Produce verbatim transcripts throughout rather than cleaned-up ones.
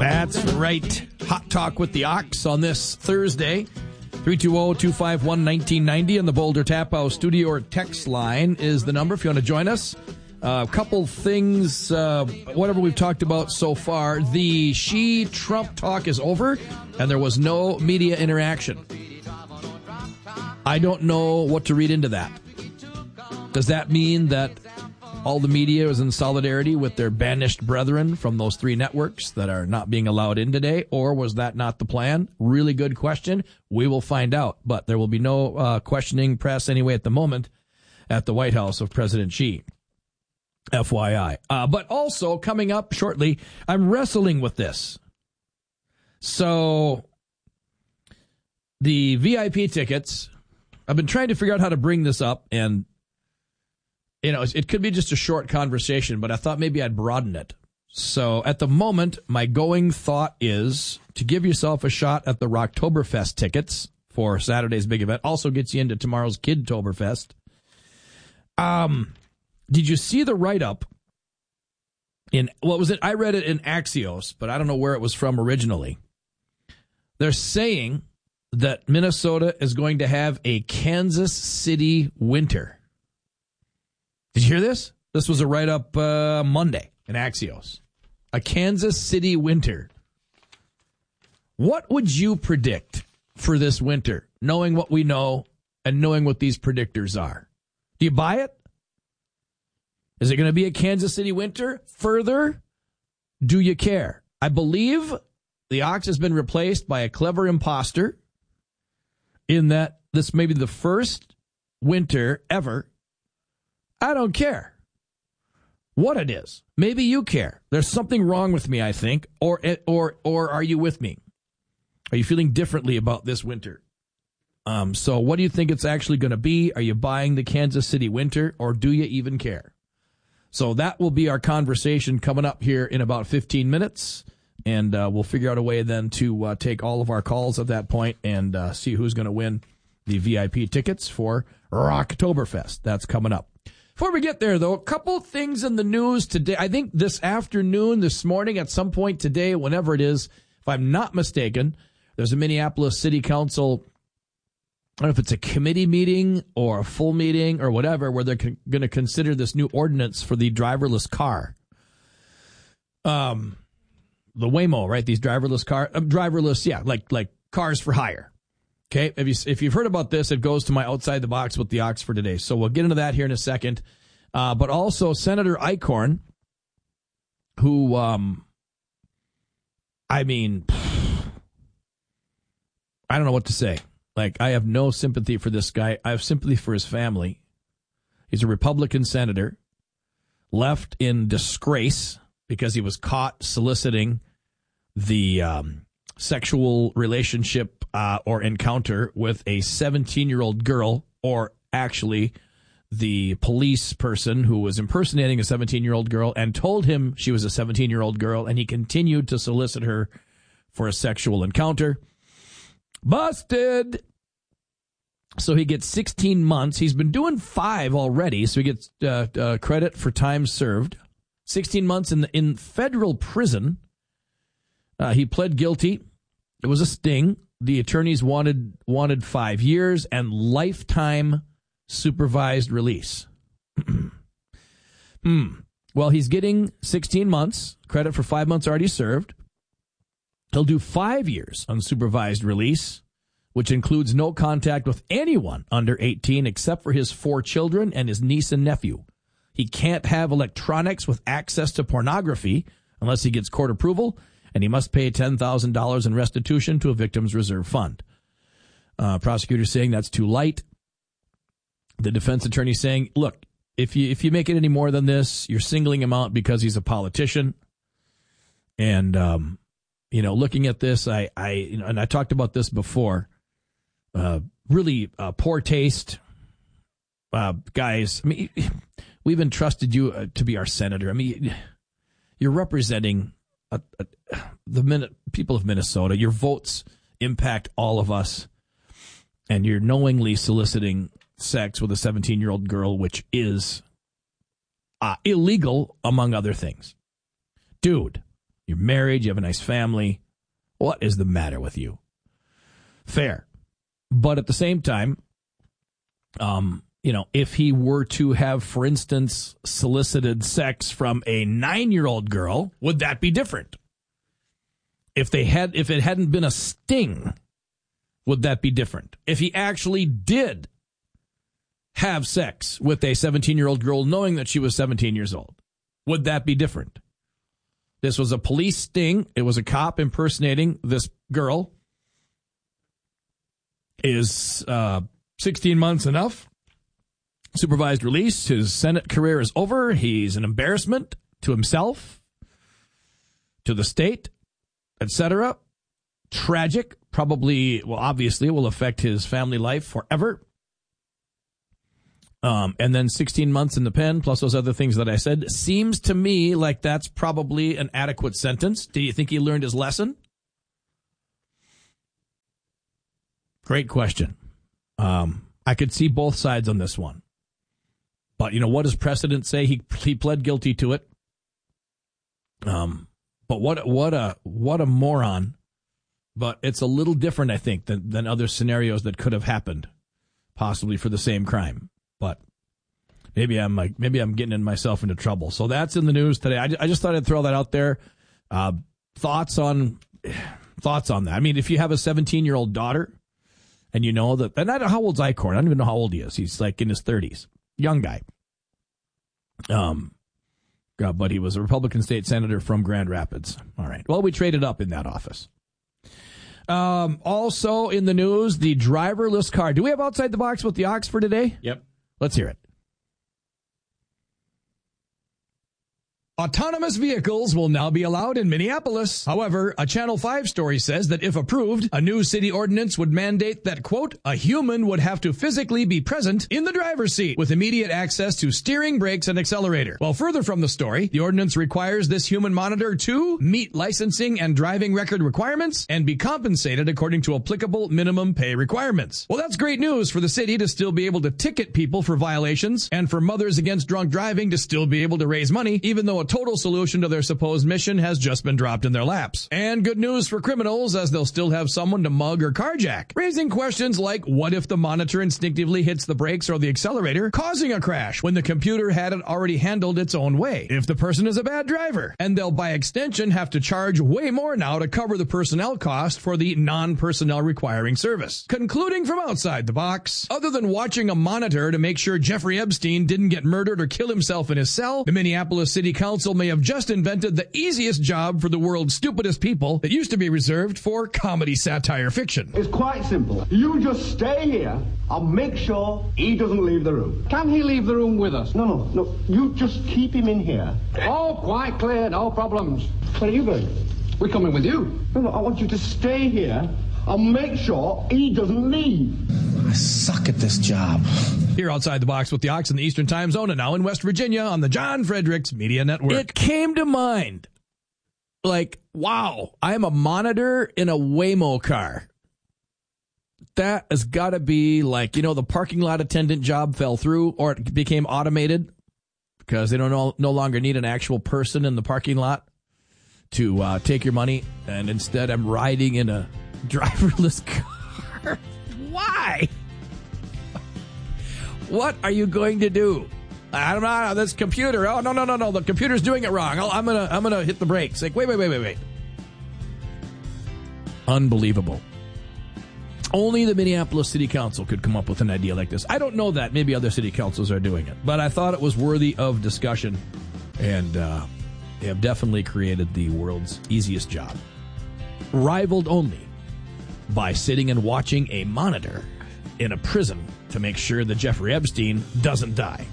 That's right. Hot Talk with the Ox on this Thursday. three two zero, two five one, one nine nine zero on the Boulder Tap House studio or text line is the number if you want to join us. A uh, couple things, uh, whatever we've talked about so far. The Xi-Trump talk is over, and there was no media interaction. I don't know what to read into that. Does that mean that all the media is in solidarity with their banished brethren from those three networks that are not being allowed in today, or was that not the plan? Really good question. We will find out, but there will be no uh, questioning press anyway at the moment at the White House of President Xi. F Y I. Uh, but also, coming up shortly, I'm wrestling with this. So, the V I P tickets, I've been trying to figure out how to bring this up, and, you know, it could be just a short conversation, but I thought maybe I'd broaden it. So, at the moment, my going thought is to give yourself a shot at the Rocktoberfest tickets for Saturday's big event. Also gets you into tomorrow's Kidtoberfest. Um... Did you see the write-up in, what was it? I read it in Axios, but I don't know where it was from originally. They're saying that Minnesota is going to have a Kansas City winter. Did you hear this? This was a write-up uh, Monday in Axios. A Kansas City winter. What would you predict for this winter, knowing what we know and knowing what these predictors are? Do you buy it? Is it going to be a Kansas City winter? Further, do you care? I believe the Ox has been replaced by a clever imposter in that this may be the first winter ever. I don't care what it is. Maybe you care. There's something wrong with me, I think. Or, or, or are you with me? Are you feeling differently about this winter? Um, so what do you think it's actually going to be? Are you buying the Kansas City winter, or do you even care? So that will be our conversation coming up here in about fifteen minutes, and uh, we'll figure out a way then to uh, take all of our calls at that point and uh, see who's going to win the V I P tickets for Rocktoberfest. That's coming up. Before we get there, though, a couple things in the news today. I think this afternoon, this morning, at some point today, whenever it is, if I'm not mistaken, there's a Minneapolis City Council, I don't know if it's a committee meeting or a full meeting or whatever, where they're con- going to consider this new ordinance for the driverless car. Um, the Waymo, right? These driverless car, uh, driverless, yeah, like like cars for hire. Okay, if you if you've heard about this, it goes to my outside the box with the Ox for today. So we'll get into that here in a second. Uh, but also Senator Eichhorn, who, um, I mean, I don't know what to say. Like, I have no sympathy for this guy. I have sympathy for his family. He's a Republican senator, left in disgrace because he was caught soliciting the um, sexual relationship uh, or encounter with a seventeen-year-old girl, or actually the police person who was impersonating a seventeen-year-old girl and told him she was a seventeen-year-old girl, and he continued to solicit her for a sexual encounter. Busted. So he gets sixteen months. He's been doing five already, so he gets uh, uh, credit for time served. sixteen months in the, in federal prison. Uh, he pled guilty. It was a sting. The attorneys wanted wanted five years and lifetime supervised release. hmm. Well, he's getting sixteen months, credit for five months already served. He'll do five years unsupervised release, which includes no contact with anyone under eighteen except for his four children and his niece and nephew. He can't have electronics with access to pornography unless he gets court approval, and he must pay ten thousand dollars in restitution to a victim's reserve fund. Uh, prosecutors saying that's too light. The defense attorney saying, look, if you if you make it any more than this, you're singling him out because he's a politician. And, um, you know, looking at this, I, I you know, and I talked about this before, uh, really uh, poor taste. Uh, guys, I mean, we've entrusted you uh, to be our senator. I mean, you're representing uh, uh, the min- people of Minnesota. Your votes impact all of us, and you're knowingly soliciting sex with a seventeen-year-old girl, which is uh, illegal, among other things. Dude, You're married. You have a nice family. What is the matter with you? Fair. But at the same time, um, you know, if he were to have, for instance, solicited sex from a nine-year-old girl, would that be different? If they had, if it hadn't been a sting, would that be different? If he actually did have sex with a seventeen-year-old girl knowing that she was seventeen years old, would that be different? This was a police sting. It was a cop impersonating this girl. Is uh, sixteen months enough? Supervised release. His Senate career is over. He's an embarrassment to himself, to the state, et cetera. Tragic. Probably, well, obviously, it will affect his family life forever. Um, and then sixteen months in the pen, plus those other things that I said. Seems to me like that's probably an adequate sentence. Do you think he learned his lesson? Great question. Um, I could see both sides on this one. But, you know, what does precedent say? He he pled guilty to it. Um, but what what a what a moron. But it's a little different, I think, than, than other scenarios that could have happened, possibly for the same crime. But maybe I'm like maybe I'm getting in myself into trouble. So that's in the news today. I, I just thought I'd throw that out there. Uh, thoughts on thoughts on that? I mean, if you have a seventeen-year-old daughter, and you know that, and I don't know how old's Eichhorn. I don't even know how old he is. He's like in his thirties, young guy. Um, God, but he was a Republican state senator from Grand Rapids. All right. Well, we traded up in that office. Um, also in the news, the driverless car. Do we have Outside the Box with the Ox for today? Yep. Let's hear it. Autonomous vehicles will now be allowed in Minneapolis. However, a Channel five story says that if approved, a new city ordinance would mandate that, quote, a human would have to physically be present in the driver's seat with immediate access to steering, brakes, and accelerator. Well, further from the story, the ordinance requires this human monitor to meet licensing and driving record requirements and be compensated according to applicable minimum pay requirements. Well, that's great news for the city to still be able to ticket people for violations and for Mothers Against Drunk Driving to still be able to raise money, even though a total solution to their supposed mission has just been dropped in their laps. And good news for criminals, as they'll still have someone to mug or carjack, raising questions like, what if the monitor instinctively hits the brakes or the accelerator, causing a crash when the computer had it already handled its own way? If the person is a bad driver, and they'll by extension have to charge way more now to cover the personnel cost for the non-personnel requiring service. Concluding from Outside the Box, other than watching a monitor to make sure Jeffrey Epstein didn't get murdered or kill himself in his cell, the Minneapolis City Council may have just invented the easiest job for the world's stupidest people that used to be reserved for comedy satire fiction. It's quite simple. You just stay here. I'll make sure he doesn't leave the room. Can he leave the room with us? No, no, no. You just keep him in here. Oh, quite clear. No problems. Where are you going? We're coming with you. No, no, I want you to stay here. I'll make sure he doesn't leave. I suck at this job. Here Outside the Box with the Ox in the Eastern Time Zone and now in West Virginia on the John Fredericks Media Network. It came to mind, like, wow, I'm a monitor in a Waymo car. That has got to be like, you know, the parking lot attendant job fell through or it became automated because they don't no, no longer need an actual person in the parking lot to uh, take your money. And instead I'm riding in a driverless car. Why? What are you going to do? I don't know. This computer. Oh no no no no! The computer's doing it wrong. I'll, I'm gonna I'm gonna hit the brakes. Like wait wait wait wait wait. Unbelievable. Only the Minneapolis City Council could come up with an idea like this. I don't know that. Maybe other city councils are doing it, but I thought it was worthy of discussion, and uh, they have definitely created the world's easiest job, rivaled only by sitting and watching a monitor in a prison to make sure that Jeffrey Epstein doesn't die.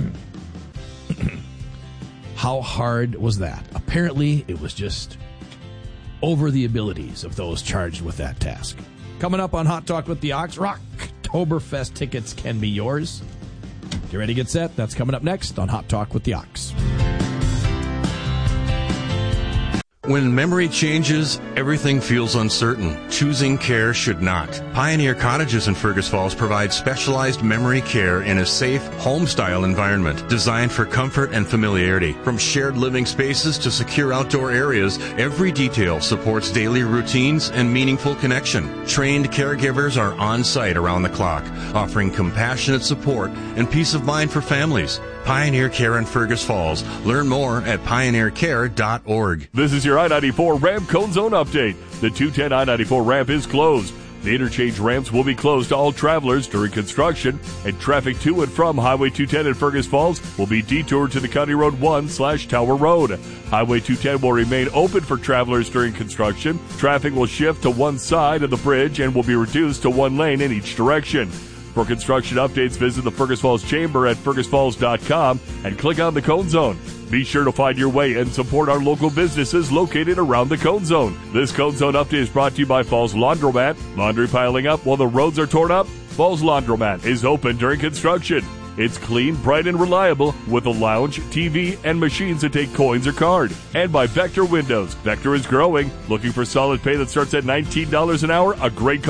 How hard was that? Apparently, it was just over the abilities of those charged with that task. Coming up on Hot Talk with the Ox, Rocktoberfest tickets can be yours. Get ready, get set. That's coming up next on Hot Talk with the Ox. When memory changes, everything feels uncertain. Choosing care should not. Pioneer Cottages in Fergus Falls provide specialized memory care in a safe, home-style environment designed for comfort and familiarity. From shared living spaces to secure outdoor areas, every detail supports daily routines and meaningful connection. Trained caregivers are on site around the clock, offering compassionate support and peace of mind for families. Pioneer Care in Fergus Falls. Learn more at pioneer care dot org. This is your I ninety-four ramp cone zone update. The two ten I ninety-four ramp is closed. The interchange ramps will be closed to all travelers during construction, and traffic to and from Highway two ten in Fergus Falls will be detoured to the County Road one slash Tower Road. Highway two ten will remain open for travelers during construction. Traffic will shift to one side of the bridge and will be reduced to one lane in each direction. For construction updates, visit the Fergus Falls Chamber at fergus falls dot com and click on the Cone Zone. Be sure to find your way and support our local businesses located around the Cone Zone. This Cone Zone update is brought to you by Falls Laundromat. Laundry piling up while the roads are torn up? Falls Laundromat is open during construction. It's clean, bright, and reliable with a lounge, T V, and machines that take coins or card. And by Vector Windows. Vector is growing. Looking for solid pay that starts at nineteen dollars an hour? A great call.